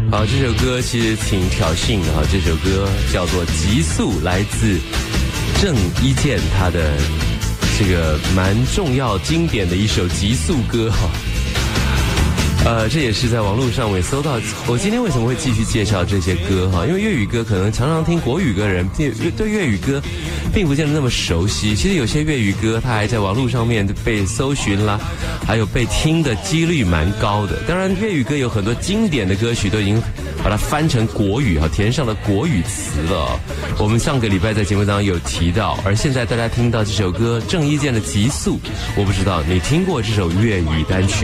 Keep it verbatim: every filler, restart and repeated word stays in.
好，这首歌其实挺挑衅的哈，这首歌叫做《极速》，来自郑伊健，他的这个蛮重要经典的一首极速歌哈。呃，这也是在网络上我也搜到。我今天为什么会继续介绍这些歌哈？因为粤语歌可能常常听国语歌人对对粤语歌并不见得那么熟悉。其实有些粤语歌它还在网络上面被搜寻啦，还有被听的几率蛮高的。当然，粤语歌有很多经典的歌曲都已经把它翻成国语哈，填上了国语词了。我们上个礼拜在节目当中有提到，而现在大家听到这首歌郑伊健的《极速》，我不知道你听过这首粤语单曲